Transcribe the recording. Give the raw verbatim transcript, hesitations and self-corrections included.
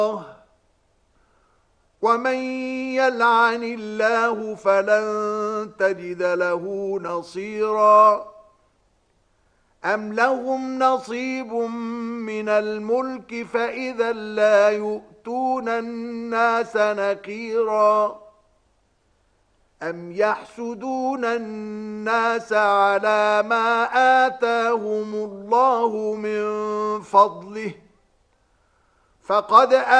ومن يلعن الله فلن تجد له نصيرا أم لهم نصيب من الملك فإذا لا يؤتون الناس نقيرا أم يحسدون الناس على ما آتاهم الله من فضله فقد